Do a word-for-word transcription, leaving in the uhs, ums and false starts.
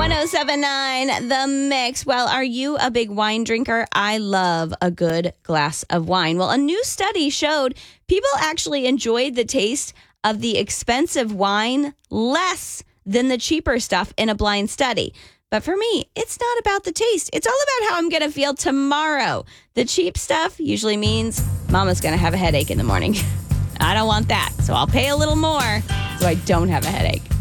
ten seventy-nine The Mix. Well, are you a big wine drinker? I love a good glass of wine. Well, a new study showed people actually enjoyed the taste of the expensive wine less than the cheaper stuff in a blind study. But for me, it's not about the taste. It's all about how I'm going to feel tomorrow. The cheap stuff usually means mama's going to have a headache in the morning. I don't want that, so I'll pay a little more so I don't have a headache.